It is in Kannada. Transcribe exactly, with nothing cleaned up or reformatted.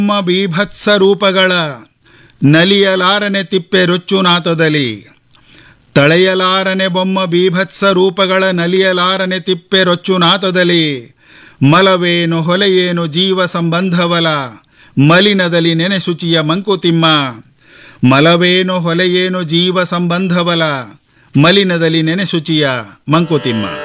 ಬೊಮ್ಮ ಬೀಭತ್ಸ ರೂಪಗಳ ನಲಿಯಲಾರನೆ ತಿಪ್ಪೆ ರೊಚ್ಚುನಾಥದಲ್ಲಿ. ತಳೆಯಲಾರನೆ ಬೊಮ್ಮ ಬೀಭತ್ಸ ರೂಪಗಳ ನಲಿಯಲಾರನೆ ತಿಪ್ಪೆ ರೊಚ್ಚುನಾಥದಲ್ಲಿ. ಮಲವೇನು ಹೊಲೆಯೇನು ಜೀವ ಸಂಬಂಧವಲ ಮಲಿನದಲ್ಲಿ ನೆನೆಸುಚಿಯ ಮಂಕುತಿಮ್ಮ. ಮಲವೇನು ಹೊಲೆಯೇನು ಜೀವ ಸಂಬಂಧವಲ ಮಲಿನದಲ್ಲಿ ನೆನೆಸುಚಿಯ ಮಂಕುತಿಮ್ಮ.